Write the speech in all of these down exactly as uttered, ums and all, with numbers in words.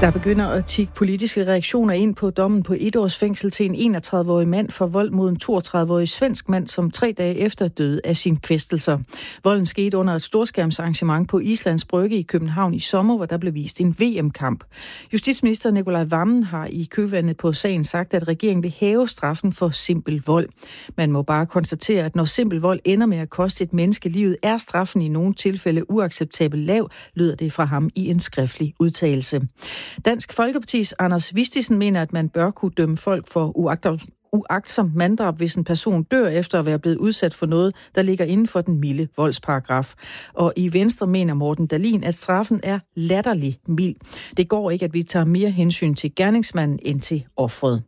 Der begynder at tikke politiske reaktioner ind på dommen på et års fængsel til en enogtredive-årig mand for vold mod en toogtredive-årig svensk mand, som tre dage efter døde af sine kvæstelser. Volden skete under et storskærmsarrangement på Islands Brygge i København i sommer, hvor der blev vist en V M-kamp. Justitsminister Nicolai Wammen har i kølvandet på sagen sagt, at regeringen vil hæve straffen for simpel vold. Man må bare konstatere, at når simpel vold ender med at koste et menneske livet, er straffen i nogle tilfælde uacceptabelt lav, lyder det fra ham i en skriftlig udtalelse. Dansk Folkepartis Anders Vistisen mener, at man bør kunne dømme folk for uagtsom manddrab, hvis en person dør efter at være blevet udsat for noget, der ligger inden for den milde voldsparagraf. Og i Venstre mener Morten Dahlin, at straffen er latterlig mild. Det går ikke, at vi tager mere hensyn til gerningsmanden end til offeret.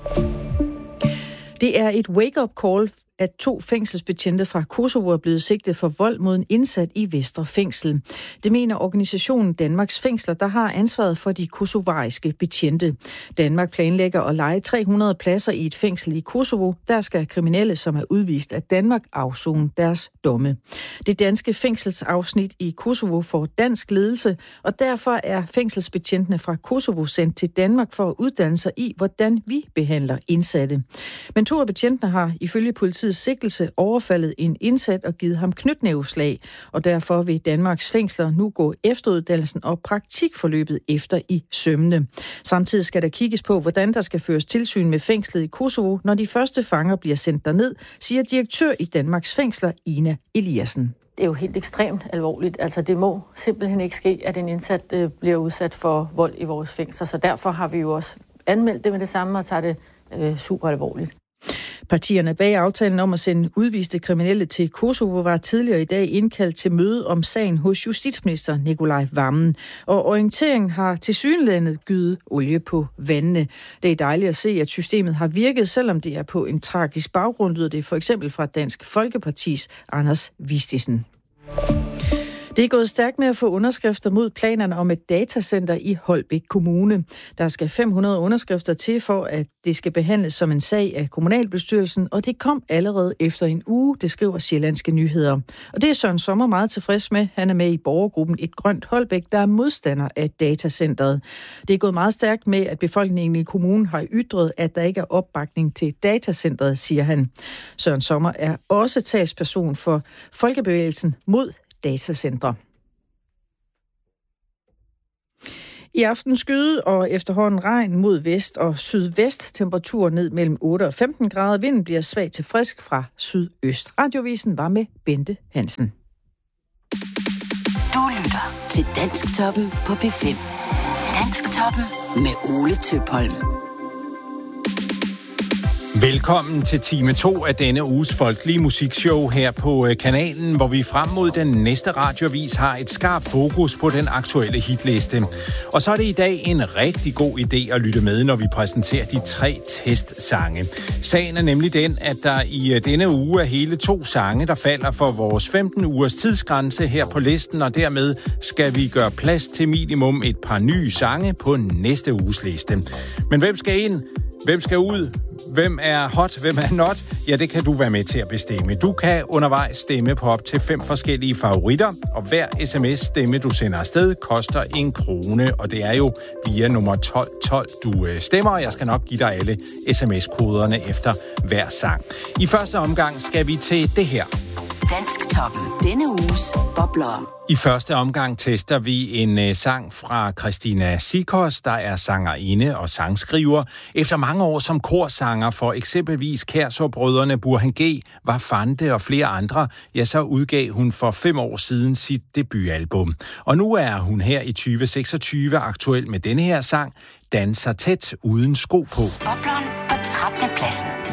Det er et wake-up call, at to fængselsbetjente fra Kosovo er blevet sigtet for vold mod en indsat i Vestre Fængsel. Det mener organisationen Danmarks Fængsler, der har ansvaret for de kosovariske betjente. Danmark planlægger at leje tre hundrede pladser i et fængsel i Kosovo. Der skal kriminelle, som er udvist af Danmark, afsone deres domme. Det danske fængselsafsnit i Kosovo får dansk ledelse, og derfor er fængselsbetjentene fra Kosovo sendt til Danmark for at uddanne sig i, hvordan vi behandler indsatte. Men to af betjentene har ifølge politiet sigtelse overfaldet en indsat og givet ham knytnæveslag, og derfor vil Danmarks Fængsler nu gå efteruddannelsen og praktikforløbet efter i sømmene. Samtidig skal der kigges på, hvordan der skal føres tilsyn med fængslet i Kosovo, når de første fanger bliver sendt derned, siger direktør i Danmarks Fængsler, Ina Eliassen. Det er jo helt ekstremt alvorligt. Altså det må simpelthen ikke ske, at en indsat øh, bliver udsat for vold i vores fængsler, så derfor har vi jo også anmeldt det med det samme og tager det øh, super alvorligt. Partierne bag aftalen om at sende udviste kriminelle til Kosovo var tidligere i dag indkaldt til møde om sagen hos justitsminister Nicolai Wammen. Og orienteringen har tilsyneladende gydet olie på vandene. Det er dejligt at se, at systemet har virket, selvom det er på en tragisk baggrund, lyder det for eksempel fra Dansk Folkepartis Anders Vistisen. Det er gået stærkt med at få underskrifter mod planerne om et datacenter i Holbæk Kommune. Der skal fem hundrede underskrifter til for, at det skal behandles som en sag af kommunalbestyrelsen, og det kom allerede efter en uge, det skriver Sjællandske Nyheder. Og det er Søren Sommer meget tilfreds med. Han er med i borgergruppen Et Grønt Holbæk, der er modstander af datacenteret. Det er gået meget stærkt med, at befolkningen i kommunen har ytret, at der ikke er opbakning til datacenteret, siger han. Søren Sommer er også talsperson for Folkebevægelsen mod datacentre. I aften skyde og efterhånden regn mod vest og sydvest. Temperatur ned mellem otte og femten grader. Vinden bliver svag til frisk fra sydøst. Radiovisen var med Bente Hansen. Du lytter til Dansktoppen på P fem. Dansktoppen med Ole Tøpholm. Velkommen til time to af denne uges folkelige musikshow her på kanalen, hvor vi frem mod den næste radioavis har et skarpt fokus på den aktuelle hitliste. Og så er det i dag en rigtig god idé at lytte med, når vi præsenterer de tre testsange. Sagen er nemlig den, at der i denne uge er hele to sange, der falder for vores femten ugers tidsgrænse her på listen, og dermed skal vi gøre plads til minimum et par nye sange på næste uges liste. Men hvem skal ind? Hvem skal ud? Hvem er hot? Hvem er not? Ja, det kan du være med til at bestemme. Du kan undervejs stemme på op til fem forskellige favoritter, og hver sms-stemme, du sender afsted, koster en krone, og det er jo via nummer tolv tolv, du stemmer, og jeg skal nok give dig alle sms-koderne efter hver sang. I første omgang skal vi til det her. Dansktoppen. Denne uges bobler. I første omgang tester vi en uh, sang fra Christina Sikos, der er sangerinde og sangskriver. Efter mange år som korsanger for eksempelvis Kærså-brødrene, Burhan G, Vafante og flere andre, ja, så udgav hun for fem år siden sit debutalbum. Og nu er hun her i tyve seksogtyve aktuel med denne her sang, Danser tæt uden sko på. Bobleren på trettende pladsen.